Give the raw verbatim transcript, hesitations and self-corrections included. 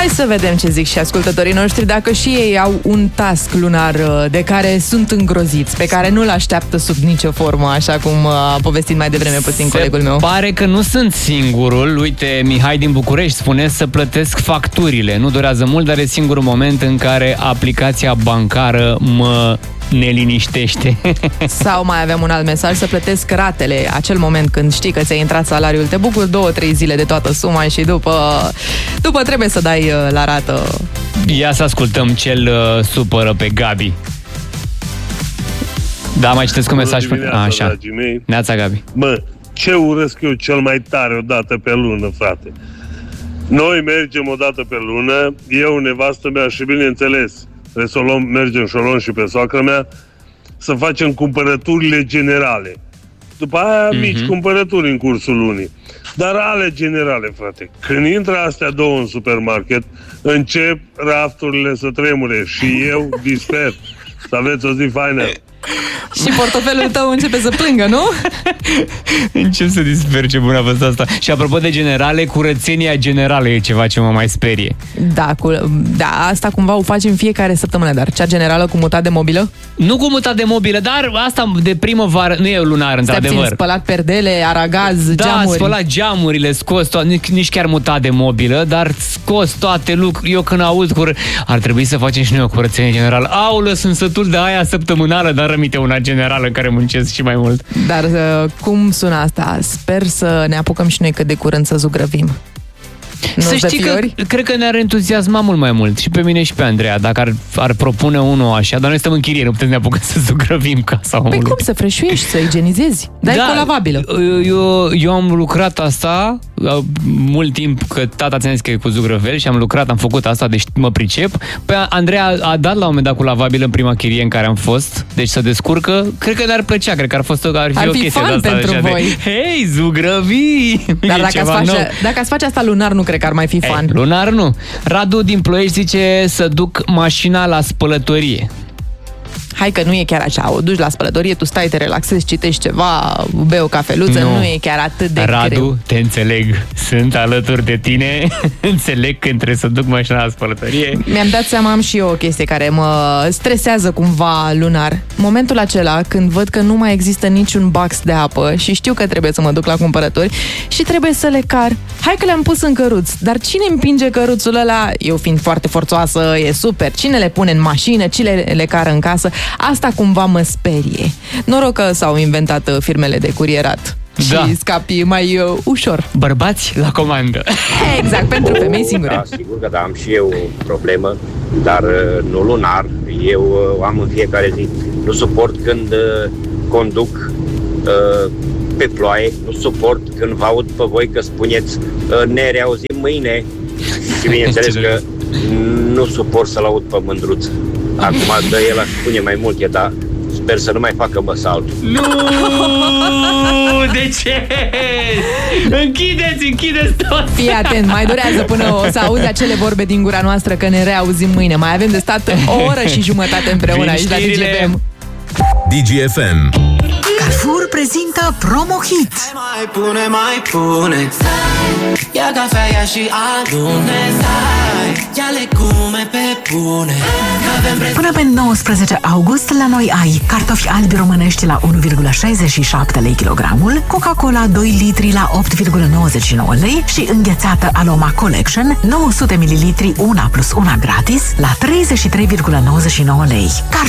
Hai să vedem ce zic și ascultătorii noștri, dacă și ei au un task lunar de care sunt îngroziți, pe care nu-l așteaptă sub nicio formă, așa cum a povestit mai devreme puțin Se colegul meu. pare că nu sunt singurul. Uite, Mihai din București spune să plătesc facturile. Nu durează mult, dar e singurul moment în care aplicația bancară mă neliniștește. Sau mai avem un alt mesaj, să plătesc ratele. Acel moment când știi că ți-a intrat salariul, te bucuri două, trei zile de toată suma și după, după trebuie să dai la rată. Ia să ascultăm ce-l uh, supără pe Gabi. Da, mai citesc un mesaj. A, așa. Neața, Gabi. Mă, ce urăsc eu cel mai tare o dată pe lună, frate? Noi mergem o dată pe lună, eu, nevastă mea și bineînțeles, trebuie să o luăm, mergem și o luăm și pe soacră mea, să facem cumpărăturile generale. După aia mm-hmm. mici cumpărături în cursul lunii. Dar ale generale, frate. Când intră astea două în supermarket, încep rafturile să tremure și eu disper. Să aveți o zi faină. Și portofelul tău începe să plângă, nu? Încep să disper, ce bună a fost asta. Și apropo de generale, curățenia generală e ceva ce mă mai sperie. Da, cu, da, asta cumva o facem fiecare săptămână, dar cea generală cu mutat de mobilă? Nu cu mutat de mobilă, dar asta de primăvară, nu e lunar, într-adevăr. Spălat perdele, aragaz, da, geamuri. Da, spălat geamurile, scos toate, nici, nici chiar mutat de mobilă, dar scos toate lucruri. Eu când aud cur... ar trebui să facem și noi o curățenie generală. Aulă, sunt sătul de aia săptămânală, dar rămite una generală în care muncesc și mai mult. Dar cum sună asta? Sper să ne apucăm și noi cât de curând să zugrăvim. Să știi că cred că ne-ar entuziasma mult mai mult și pe mine și pe Andreea, dacă ar, ar propune unul așa, dar noi stăm în chirie, nu putem să ne apucăm să zugrăvim casa omului. Păi cum să freșuiești, să igienizezi? Dai da, cu lavabilă. Eu, eu am lucrat asta mult timp, că tata ți-a zis că e cu zugrăvel și am lucrat, am făcut asta, deci mă pricep. Păi Andreea a dat la un moment dat cu lavabilă în prima chirie în care am fost, deci să descurcă, cred că ne-ar plăcea, cred că ar, fost, ar fi ar o fi chestie fan de asta. pentru voi. De, hei, zugrăvi! Dar dacă ați, face, dacă ați face asta lunar, nu cred că ar mai fi fan. Ei, lunar nu. Radu din Ploiești zice să duc mașina la spălătorie. Hai că nu e chiar așa, o duci la spălătorie, tu stai, te relaxezi, citești ceva, bei o cafeluță, nu, nu e chiar atât de Radu, greu. te înțeleg, sunt alături de tine, înțeleg când trebuie să duc mașina la spălătorie. Mi-am dat seama, am și eu o chestie care mă stresează cumva lunar. Momentul acela când văd că nu mai există niciun box de apă și știu că trebuie să mă duc la cumpărături și trebuie să le car. Hai că le-am pus în căruț, dar cine împinge căruțul ăla? Eu fiind foarte forțoasă, e super. Cine le pune în mașină, cine le cară în casă? Asta cumva mă sperie. Noroc că s-au inventat firmele de curierat. Da. Și scapi mai uh, ușor. Bărbați la comandă. Exact, pentru femei singure. Da, sigur că da, am și eu o problemă, dar uh, nu lunar. Eu uh, am în fiecare zi. Nu suport când uh, conduc uh, pe ploaie, nu suport când vă aud pe voi că spuneți uh, ne reauzim mâine. Și bineînțeles că nu suport să-l aud pe Mândruț. Acum dă el aș spune mai multe, dar sper să nu mai facă măsalt. Nu! De ce? Închideți, închideți tot! Fii atent, mai durează până o să auzi acele vorbe din gura noastră că ne reauzim mâine. Mai avem de stat o oră și jumătate împreună aici la D G F M. D G F M. Carrefour prezintă Promo Hit. Mai pune, mai pune. Ia cafea, ia și adune. Ia legume pe bune. Până pe nouăsprezece august la noi ai cartofi albi românești la unu virgulă șaizeci și șapte lei kilogramul, Coca-Cola doi litri la opt virgulă nouăzeci și nouă lei și înghețată Aloma Collection nouă sute mililitri una plus una gratis la treizeci și trei virgulă nouăzeci și nouă lei.